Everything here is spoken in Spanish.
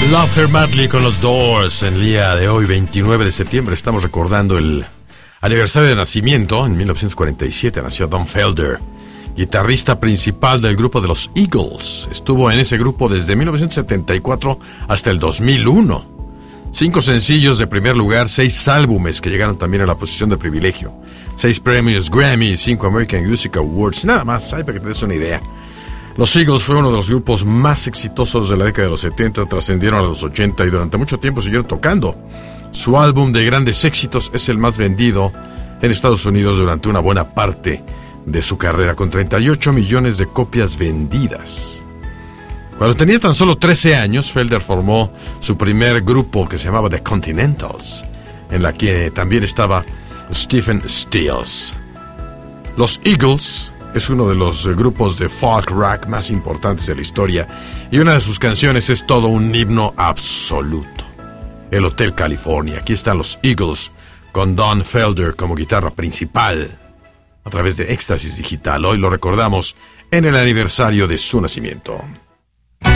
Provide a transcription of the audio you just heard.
Love Her Madly con los Doors. En el día de hoy, 29 de septiembre, estamos recordando el aniversario de nacimiento. En 1947 nació Don Felder, guitarrista principal del grupo de los Eagles. Estuvo en ese grupo desde 1974 hasta el 2001. 5 sencillos de primer lugar, 6 álbumes que llegaron también a la posición de privilegio, 6 premios Grammy, 5 American Music Awards, nada más, para que te des una idea. Los Eagles fue uno de los grupos más exitosos de la década de los 70, trascendieron a los 80 y durante mucho tiempo siguieron tocando. Su álbum de grandes éxitos es el más vendido en Estados Unidos durante una buena parte de su carrera, con 38 millones de copias vendidas. Cuando tenía tan solo 13 años, Felder formó su primer grupo que se llamaba The Continentals, en la que también estaba Stephen Stills. Los Eagles es uno de los grupos de folk rock más importantes de la historia y una de sus canciones es todo un himno absoluto. El Hotel California. Aquí están los Eagles con Don Felder como guitarra principal a través de Éxtasis Digital. Hoy lo recordamos en el aniversario de su nacimiento.